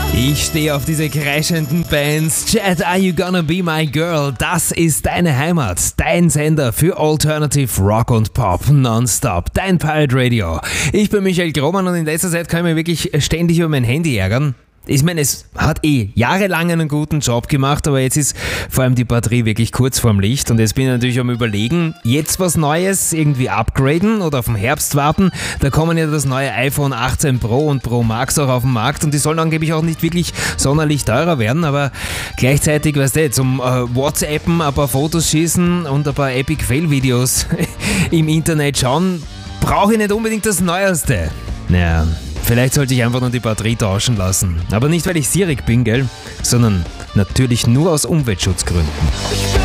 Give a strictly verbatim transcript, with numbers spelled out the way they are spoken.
Ich stehe auf diese kreischenden Bands. Chad, are you gonna be my girl? Das ist deine Heimat, dein Sender für Alternative Rock und Pop nonstop, dein Pirate Radio. Ich bin Michael Grohmann und in letzter Zeit kann ich mich wirklich ständig über mein Handy ärgern. Ich meine, es hat eh jahrelang einen guten Job gemacht, aber jetzt ist vor allem die Batterie wirklich kurz vorm Licht und jetzt bin ich natürlich am Überlegen, jetzt was Neues irgendwie upgraden oder auf den Herbst warten. Da kommen ja das neue iPhone achtzehn Pro und Pro Max auch auf den Markt und die sollen angeblich auch nicht wirklich sonderlich teurer werden, aber gleichzeitig, weißt du, zum äh, WhatsAppen, ein paar Fotos schießen und ein paar Epic Fail Videos im Internet schauen, brauche ich nicht unbedingt das Neueste. Naja, vielleicht sollte ich einfach nur die Batterie tauschen lassen. Aber nicht, weil ich gierig bin, gell? Sondern natürlich nur aus Umweltschutzgründen.